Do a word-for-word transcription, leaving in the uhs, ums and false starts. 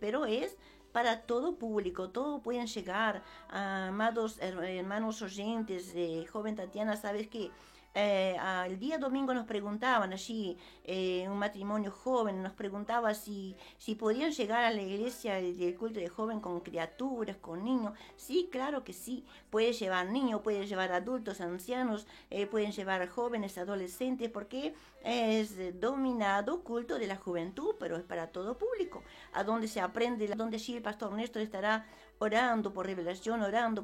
pero es para todo público, todos pueden llegar. Ah, amados hermanos oyentes, eh, joven Tatiana, sabes que eh, ah, el día domingo nos preguntaban allí, eh, un matrimonio joven, nos preguntaba si, si podían llegar a la iglesia del culto de joven con criaturas, con niños. Sí, claro que sí. Puede llevar niños, puede llevar adultos, ancianos, eh, pueden llevar jóvenes, adolescentes, porque es dominado culto de la juventud, pero es para todo público. A donde se aprende, a donde sí el pastor Néstor estará orando por revelación, orando